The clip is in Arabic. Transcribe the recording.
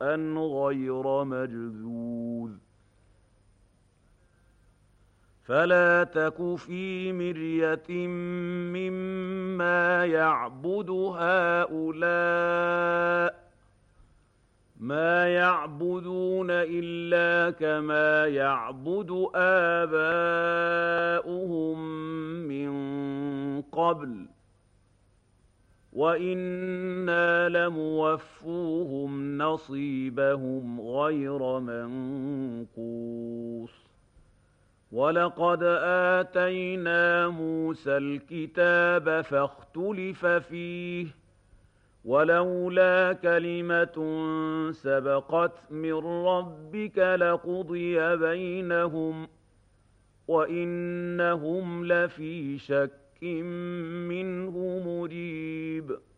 شيئا غير مجذوذ فلا تك في مرية مما يعبد هؤلاء ما يعبدون إلا كما يعبد آباؤهم من قبل وإنا لموفوهم نصيبهم غير منقوص ولقد آتينا موسى الكتاب فاختلف فيه ولولا كلمة سبقت من ربك لقضي بينهم وإنهم لفي شك منه مريب